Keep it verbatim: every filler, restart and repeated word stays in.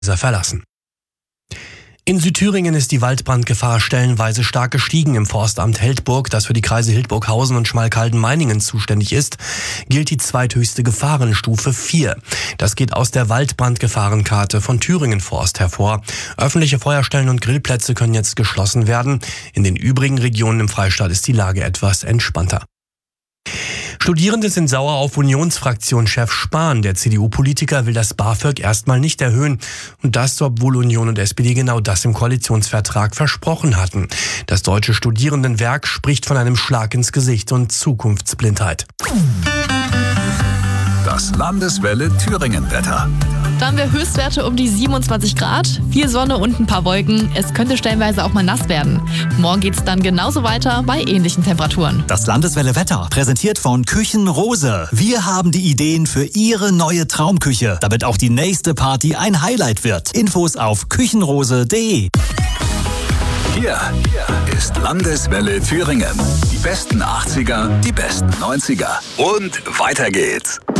verlassen. In Südthüringen ist die Waldbrandgefahr stellenweise stark gestiegen. Im Forstamt Heldburg, das für die Kreise Hildburghausen und Schmalkalden-Meiningen zuständig ist, gilt die zweithöchste Gefahrenstufe vier. Das geht aus der Waldbrandgefahrenkarte von Thüringen Forst hervor. Öffentliche Feuerstellen und Grillplätze können jetzt geschlossen werden. In den übrigen Regionen im Freistaat ist die Lage etwas entspannter. Studierende sind sauer auf Unionsfraktionschef Spahn. Der C D U-Politiker will das BAföG erstmal nicht erhöhen. Und das, obwohl Union und S P D genau das im Koalitionsvertrag versprochen hatten. Das Deutsche Studierendenwerk spricht von einem Schlag ins Gesicht und Zukunftsblindheit. Das Landeswelle Thüringen-Wetter. Da haben wir Höchstwerte um die siebenundzwanzig Grad, viel Sonne und ein paar Wolken. Es könnte stellenweise auch mal nass werden. Morgen geht's dann genauso weiter bei ähnlichen Temperaturen. Das Landeswelle Wetter, präsentiert von Küchenrose. Wir haben die Ideen für Ihre neue Traumküche, damit auch die nächste Party ein Highlight wird. Infos auf küchenrose punkt de. Hier, hier ist Landeswelle Thüringen. Die besten achtziger, die besten neunziger. Und weiter geht's.